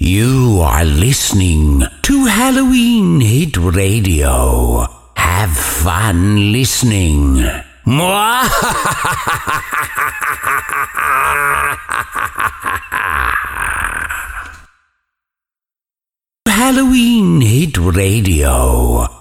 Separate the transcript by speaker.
Speaker 1: You are listening to Halloween Hit Radio. Have fun listening. Halloween Hit Radio.